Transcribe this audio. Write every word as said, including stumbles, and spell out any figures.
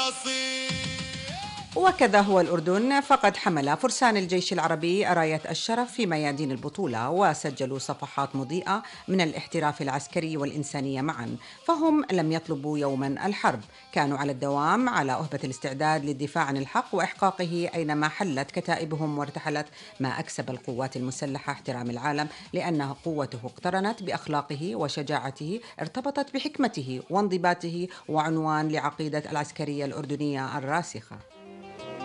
وكذا هو الأردن، فقد حمل فرسان الجيش العربي راية الشرف في ميادين البطولة وسجلوا صفحات مضيئة من الاحتراف العسكري والإنسانية معا، فهم لم يطلبوا يوما الحرب، كانوا على الدوام على أهبة الاستعداد للدفاع عن الحق وإحقاقه أينما حلت كتائبهم وارتحلت، ما أكسب القوات المسلحة احترام العالم لأن قوته اقترنت بأخلاقه وشجاعته، ارتبطت بحكمته وانضباطه، وعنوان لعقيدة العسكرية الأردنية الراسخة.